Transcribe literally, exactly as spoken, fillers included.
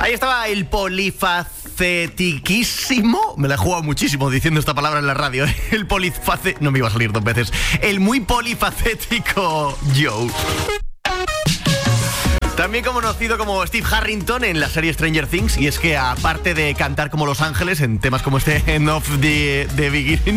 Ahí estaba el polifacetiquísimo. Me la he jugado muchísimo diciendo esta palabra en la radio, ¿eh? El polifacético. No me iba a salir dos veces. El muy polifacético Joe. También conocido como Steve Harrington en la serie Stranger Things. Y es que aparte de cantar como Los Ángeles en temas como este End of the, the Beginning,